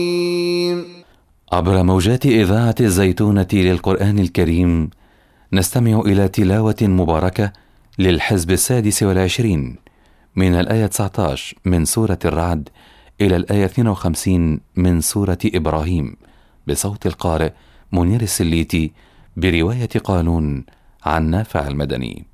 عبر موجات إذاعة الزيتونة للقرآن الكريم نستمع إلى تلاوة مباركة للحزب 26 من الآية 19 من سورة الرعد إلى الآية 52 من سورة إبراهيم بصوت القارئ منير السليتي برواية قانون عن نافع المدني.